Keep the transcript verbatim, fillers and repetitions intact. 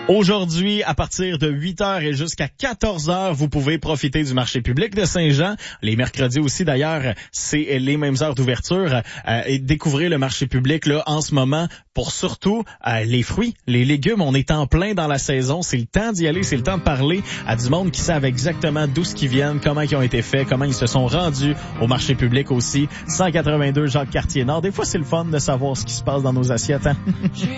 Aujourd'hui, à partir de huit heures et jusqu'à quatorze heures, vous pouvez profiter du marché public de Saint-Jean. Les mercredis aussi, d'ailleurs, c'est les mêmes heures d'ouverture. Euh, et découvrez le marché public là en ce moment pour surtout euh, les fruits, les légumes. On est en plein dans la saison. C'est le temps d'y aller, c'est le temps de parler à du monde qui savent exactement d'où ce qu'ils viennent, comment ils ont été faits, comment ils se sont rendus au marché public aussi. cent quatre-vingt-deux Jacques-Cartier-Nord. Des fois, c'est le fun de savoir ce qui se passe dans nos assiettes. Hein?